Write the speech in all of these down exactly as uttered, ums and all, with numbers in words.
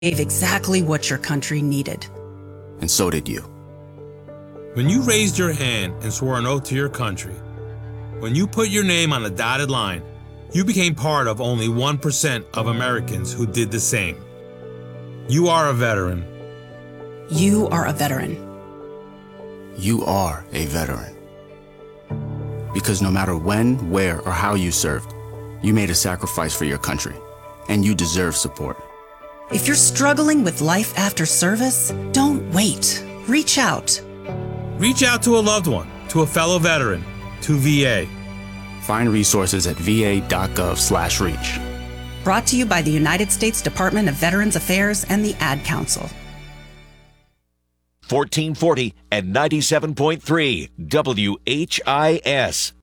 gave exactly what your country needed. And so did you. When you raised your hand and swore an oath to your country, when you put your name on a dotted line, you became part of only one percent of Americans who did the same. You are a veteran. You are a veteran. You are a veteran. Because no matter when, where, or how you served, you made a sacrifice for your country, and you deserve support. If you're struggling with life after service, don't wait. Reach out. Reach out to a loved one, to a fellow veteran, to V A. Find resources at va.gov slash reach. Brought to you by the United States Department of Veterans Affairs and the Ad Council. fourteen forty and ninety-seven point three W H I S.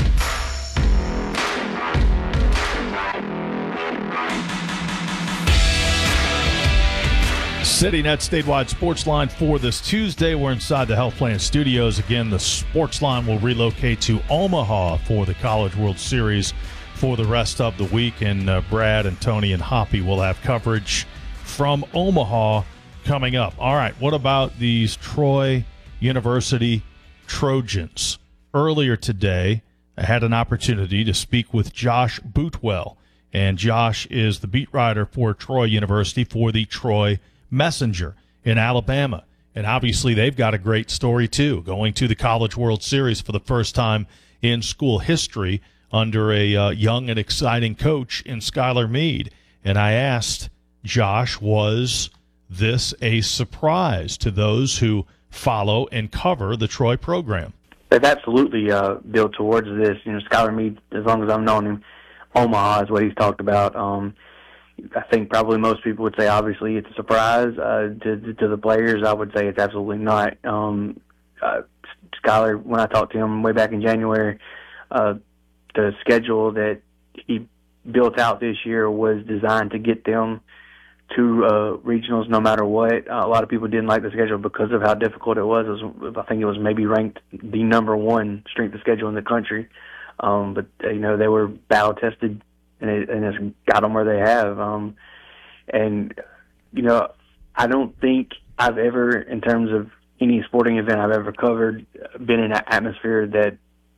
City Net statewide sports line for this Tuesday. We're inside the Health Plan Studios. Again, the sports line will relocate to Omaha for the College World Series for the rest of the week. And uh, Brad and Tony and Hoppy will have coverage from Omaha coming up. All right, what about these Troy University Trojans? Earlier today, I had an opportunity to speak with Josh Bootwell. And Josh is the beat writer for Troy University for the Troy Messenger in Alabama. And obviously they've got a great story too, going to the College World Series for the first time in school history under a uh, young and exciting coach in Skylar Meade. And I asked Josh, was this a surprise to those who follow and cover the Troy program? They've absolutely uh, built towards this. You know, Skylar Meade, as long as I've known him, Omaha is what he's talked about. Um, I think probably most people would say, obviously, it's a surprise uh, to, to the players. I would say it's absolutely not. Um, uh, Skylar, when I talked to him way back in January, uh, the schedule that he built out this year was designed to get them to uh, regionals no matter what. Uh, a lot of people didn't like the schedule because of how difficult it was. It was. I think it was maybe ranked the number one strength of schedule in the country. Um, but, uh, you know, they were battle-tested, and, it, and it's got them where they have. Um, and, you know, I don't think I've ever, in terms of any sporting event I've ever covered, been in an atmosphere that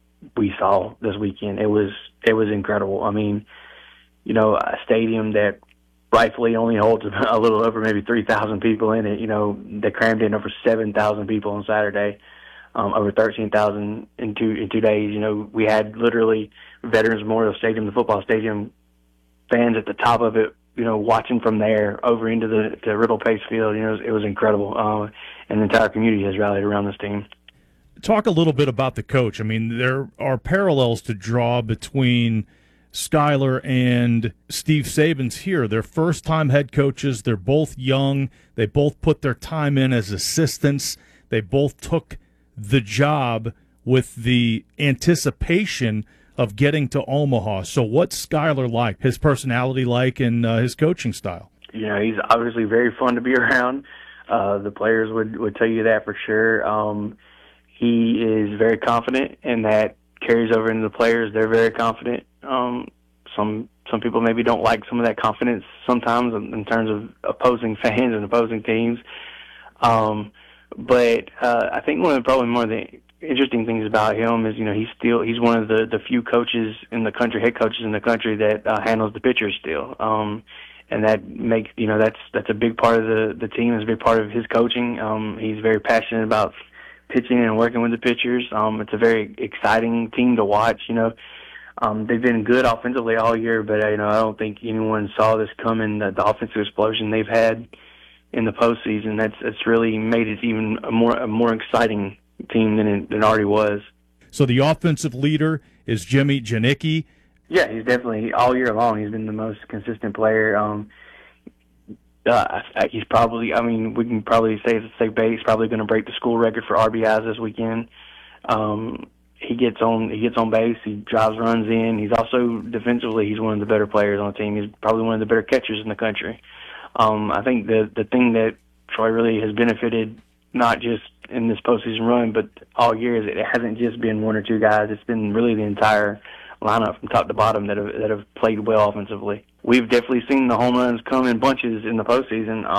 we saw this weekend. It was it was incredible. I mean, you know, a stadium that rightfully only holds a little over maybe three thousand people in it. You know, they crammed in over seven thousand people on Saturday, um, over thirteen thousand in two, in two days. You know, we had literally Veterans Memorial Stadium, the football stadium, fans at the top of it, you know, watching from there over into the to Riddle Pace Field. You know, it was, it was incredible. Uh, and the entire community has rallied around this team. Talk a little bit about the coach. I mean, there are parallels to draw between Skylar and Steve Saban's here. They're first-time head coaches. They're both young. They both put their time in as assistants. They both took the job with the anticipation of getting to Omaha. So what's Skylar like, his personality like, and uh, his coaching style? You know, he's obviously very fun to be around. Uh, the players would, would tell you that for sure. Um, he is very confident, and that carries over into the players. They're very confident. Um, some some people maybe don't like some of that confidence sometimes in, in terms of opposing fans and opposing teams. Um, but uh, I think one of the probably more of the interesting things about him is, you know, he's still he's one of the, the few coaches in the country, head coaches in the country that uh, handles the pitchers still. Um, and that makes, you know, that's that's a big part of the, the team. It's a big part of his coaching. Um, he's very passionate about pitching and working with the pitchers. Um, it's a very exciting team to watch, you know. Um, they've been good offensively all year, but, you know, I don't think anyone saw this coming, the, the offensive explosion they've had in the postseason. That's it's really made it even a more a more exciting team than it, than it already was. So the offensive leader is Jimmy Janicki. Yeah, he's definitely, all year long, he's been the most consistent player. Um, uh, he's probably, I mean, we can probably say it's a safe bet. He's probably going to break the school record for R B Is this weekend. Um, he gets on, he gets on base. He drives runs in. He's also defensively, he's one of the better players on the team. He's probably one of the better catchers in the country. Um, I think the the thing that Troy really has benefited, not just in this postseason run, but all year, is it hasn't just been one or two guys. It's been really the entire lineup from top to bottom that have that have played well offensively. We've definitely seen the home runs come in bunches in the postseason.